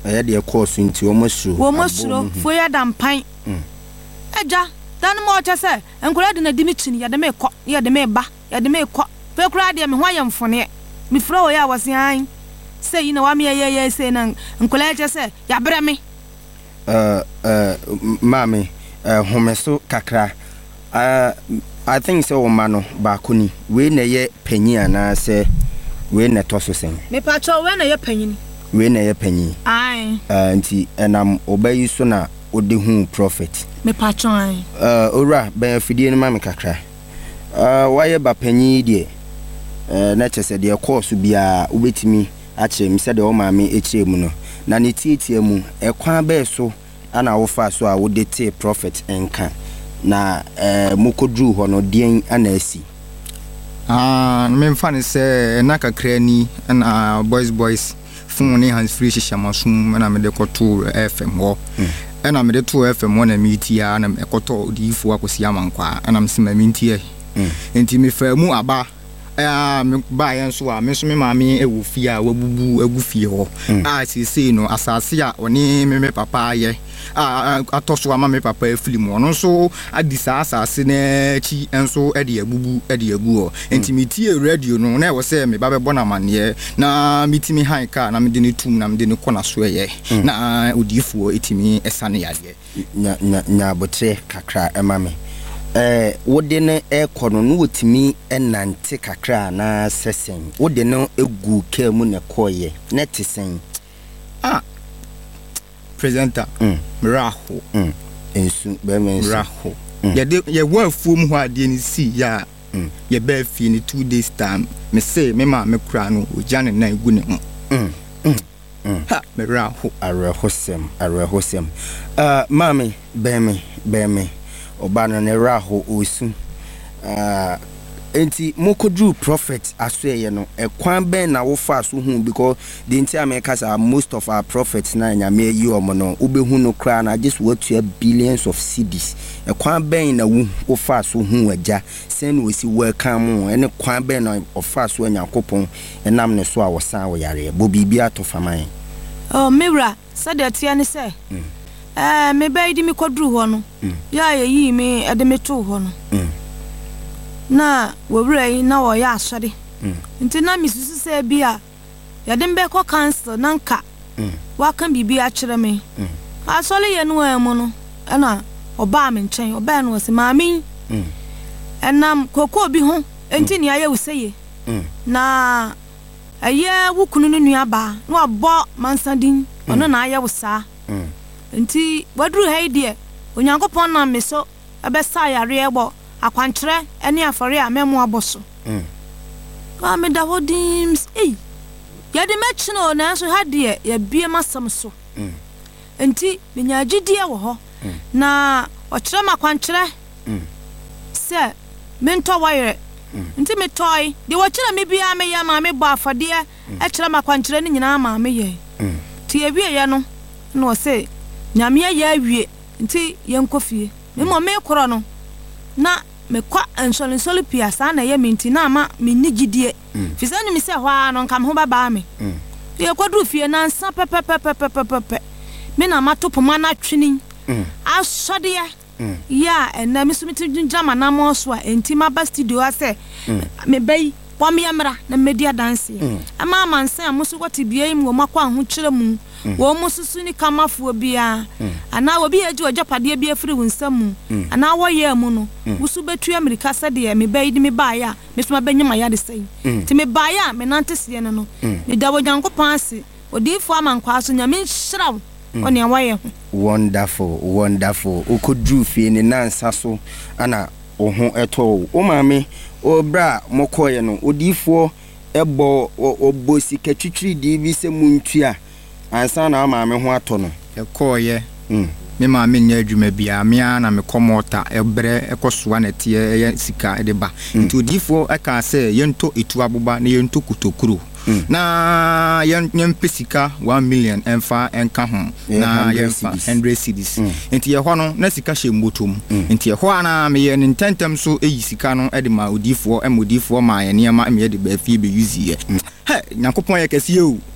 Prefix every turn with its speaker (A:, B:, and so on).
A: ɛyɛ de course nti o
B: mosro fo ya dampan eja dan mo che se enkola de na di mi chini ya de me kɔ ya de me ba ya de me kɔ fe kura de me ho ayɛ mfone mi fro wo ya wose an se yi na wa me ye se na enkola che se ya bre me
A: mami homeso kakra I think so mano ba kuni we na ye panyi ana se we na toso sen
B: me pa cho we na ye panyi
A: ai nti enam obayi so na ode hu prophet
B: me pa cho ai
A: ora ba fidie no ma me kakra waye ba panyi die na chese de course bia obetimi a kire mi se de o ma me ekire mu no na ne tietie mu ekwan ba so ana wo fa so a wo de te prophet enka na mukodru ho no den anasi
C: me mfa ne se na kakra ni na boys fun ne hands free shishamasum na me de koto FM ho na me de to FM ho na meetia na me koto odifo akosi amankwa na me se ma meetia enti me fa mu aba me ba yen so a me so me maame ewu fie a wabubu agu fie ho sisi no asase a oni me papa ye atoso ama me papa afili mu no so adisa asase na chi enso e de agu ho enti metie radio no na e wo se me ba be bona mane na mitimi han ka na me de ne tum na me de ne kona so ye na odifuo etimi esane yade
A: nya botre kakra emame wode ne ekono no wotimi enante kakra na sesen wode no egu ka mu ne koye ne tesen
C: presenter miraho
A: ensu be men
C: miraho ye wa fuom ho ade ni si ya ye ba fi ni 2 days time me say me ma me kura no ojane na egu ne ho miraho
A: arehosem mami be me obana ne raho osu enti mokodru prophet asweye no ekwan ben na wo fa so hu because the entire Americans are most of our prophets na nyame yi omo no obehu no kra na just what to billions of cedis ekwan ben na wo fa so hu agya sen we si welcome ene kwan ben na ofa so anyakopon enam ne so a wosan wo yare bo bibia to faman
B: mewra sadetia ne se me baidi mi kodru ho no ya yi me ede me to ho no na wowura yi na wo ya asode nti na misusu se bia ya de mbe ko cancel nanka wa kan bibi a kire me asole ye no emu no na oba me nchen oba no se maami enam koko bi ho enti ni aye useye na aye wukunu no nua ba na obo mansandin ono na aye wusa nti wadru haidie onyankopon na meso abesa yare ebo akwankyere ene afore a memo aboso me da hodims ya de mechino na so hadie ya bie masam so nti menya gidie wo ho na okyere makwankyere se mento wire nti metoy de wokyere me bia me ya ma me bo afode e kyere makwankyere ni nyina ma me ye ti ewie ye no na o se nyame ya awie nti yenkofie me mo me koro no na me kwa ensole pia sa na ye minti na ma me nigidie fisani mi se hwa no nkam ho baba me ye kwadru fie na nsa pepepepepepepe me na matopo mana twini asode ya ena mi sumiti njama na mo so a enti ma ba studio ase me bai pom ya mra na media dance ama manse amusu kwati bia im wo makwa ho kire mu wo mususu ni kamafuo bia ana obi aji ojapade bia firi wonsam ana wo ye mu no wusu betu America sede me bai di me ba ya me suma banyama ya de sei ti me ba ya me nante se no me da wojankopon ase odifo amankwa so nyame hyiraw oni awaye
A: wonderful okodru fie ne nansa so ana oho eto o maame obra mokoye no odifo ebo obosi katwitwiri di bi se muntua ansa na maame ho ato no
C: ekoye me maame nya adwuma bia me na me komota ebre ekosoa na tie sika edeba nti odifo aka se yento etu aboba na yento kutokuro na yen pesika 1 million enfa enka ho na yenfa 100 cedis enti ye ho no na sika hye mbotom enti ye ho ana me ye ntentem so eyi sika no ede ma odifo emodifo ma ye niam me ye de ba fie be use ye he nyakopon ye kase ye o